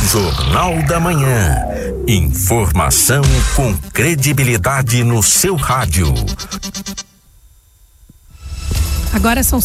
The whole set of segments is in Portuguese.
Jornal da Manhã. Informação com credibilidade no seu rádio. Agora são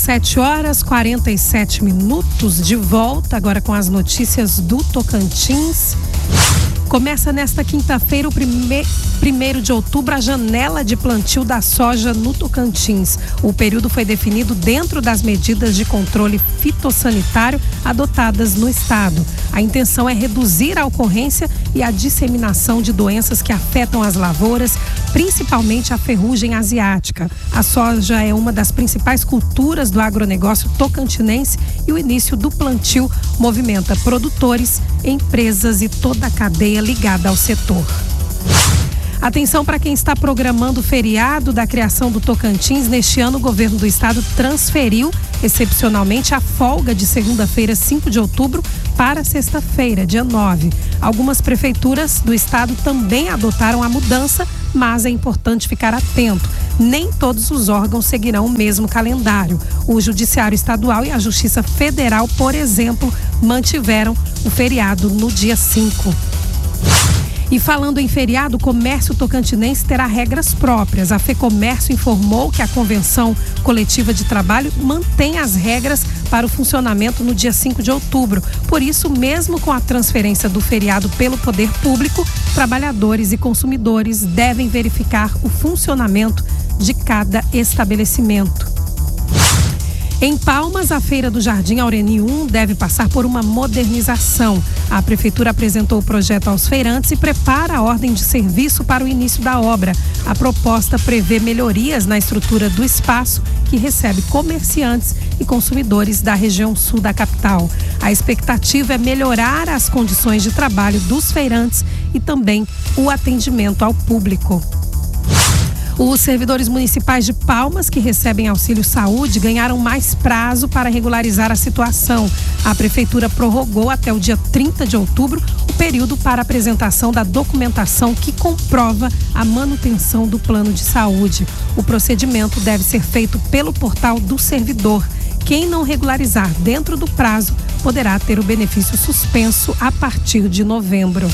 7h47, de volta agora com as notícias do Tocantins. Começa nesta quinta-feira, o 1º de outubro, a janela de plantio da soja no Tocantins. O período foi definido dentro das medidas de controle fitossanitário adotadas no estado. A intenção é reduzir a ocorrência e a disseminação de doenças que afetam as lavouras, principalmente a ferrugem asiática. A soja é uma das principais culturas do agronegócio tocantinense e o início do plantio movimenta produtores, empresas e toda a cadeia ligada ao setor. Atenção para quem está programando o feriado da criação do Tocantins. Neste ano, o governo do estado transferiu, excepcionalmente, a folga de segunda-feira, 5 de outubro, para sexta-feira, dia 9. Algumas prefeituras do estado também adotaram a mudança, mas é importante ficar atento. Nem todos os órgãos seguirão o mesmo calendário. O Judiciário Estadual e a Justiça Federal, por exemplo, mantiveram o feriado no dia 5. E falando em feriado, o comércio tocantinense terá regras próprias. A FEComércio informou que a Convenção Coletiva de Trabalho mantém as regras para o funcionamento no dia 5 de outubro. Por isso, mesmo com a transferência do feriado pelo poder público, trabalhadores e consumidores devem verificar o funcionamento de cada estabelecimento. Em Palmas, a Feira do Jardim Aureni 1 deve passar por uma modernização. A Prefeitura apresentou o projeto aos feirantes e prepara a ordem de serviço para o início da obra. A proposta prevê melhorias na estrutura do espaço, que recebe comerciantes e consumidores da região sul da capital. A expectativa é melhorar as condições de trabalho dos feirantes e também o atendimento ao público. Os servidores municipais de Palmas que recebem auxílio saúde ganharam mais prazo para regularizar a situação. A prefeitura prorrogou até o dia 30 de outubro o período para apresentação da documentação que comprova a manutenção do plano de saúde. O procedimento deve ser feito pelo portal do servidor. Quem não regularizar dentro do prazo poderá ter o benefício suspenso a partir de novembro.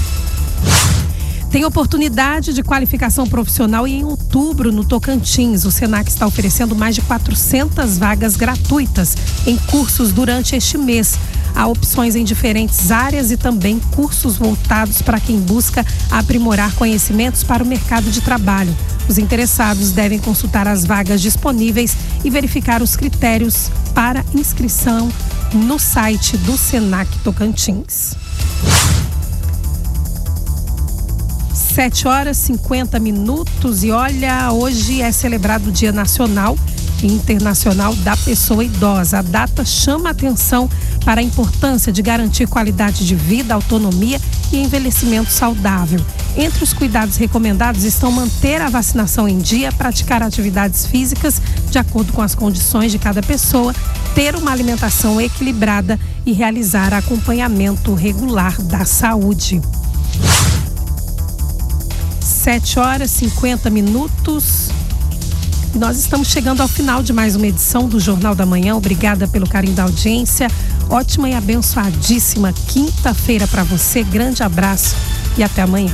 Tem oportunidade de qualificação profissional e em outubro no Tocantins. O Senac está oferecendo mais de 400 vagas gratuitas em cursos durante este mês. Há opções em diferentes áreas e também cursos voltados para quem busca aprimorar conhecimentos para o mercado de trabalho. Os interessados devem consultar as vagas disponíveis e verificar os critérios para inscrição no site do Senac Tocantins. 7h50 e olha, hoje é celebrado o Dia Nacional e Internacional da Pessoa Idosa. A data chama a atenção para a importância de garantir qualidade de vida, autonomia e envelhecimento saudável. Entre os cuidados recomendados estão manter a vacinação em dia, praticar atividades físicas de acordo com as condições de cada pessoa, ter uma alimentação equilibrada e realizar acompanhamento regular da saúde. 7h50. Nós estamos chegando ao final de mais uma edição do Jornal da Manhã. Obrigada pelo carinho da audiência. Ótima e abençoadíssima quinta-feira para você. Grande abraço e até amanhã.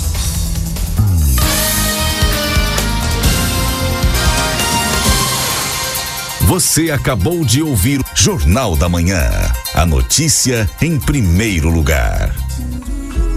Você acabou de ouvir Jornal da Manhã. A notícia em primeiro lugar.